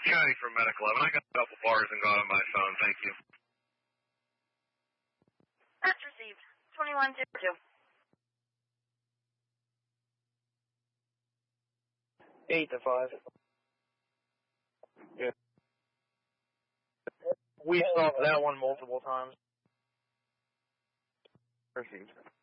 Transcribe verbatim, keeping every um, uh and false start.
County from Medical eleven. I got a couple bars and got on my phone. Thank you. That's received. twenty-one zero two. Eight to five. Yeah. We saw that one multiple times. Received.